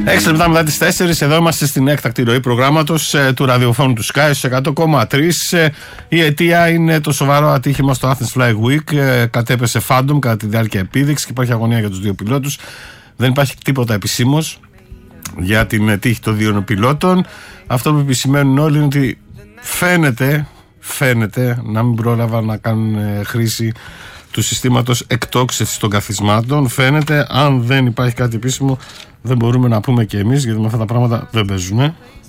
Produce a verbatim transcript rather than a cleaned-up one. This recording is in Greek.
Έξι λεπτά μετά τις τέσσερις, εδώ είμαστε στην έκτακτη ροή προγράμματος ε, του ραδιοφώνου του Sky στους εκατό κόμμα τρία. Ε, η αιτία είναι το σοβαρό ατύχημα στο Athens Fly Week. Ε, κατέπεσε Phantom κατά τη διάρκεια επίδειξης και υπάρχει αγωνία για τους δύο πιλότους. Δεν υπάρχει τίποτα επισήμως για την τύχη των δύο πιλότων. Αυτό που επισημαίνουν όλοι είναι ότι φαίνεται, φαίνεται να μην πρόλαβαν να κάνουν ε, χρήση του συστήματος εκτόξευσης των καθισμάτων. Φαίνεται, αν δεν υπάρχει κάτι επίσημο, δεν μπορούμε να πούμε και εμείς, γιατί με αυτά τα πράγματα δεν παίζουμε.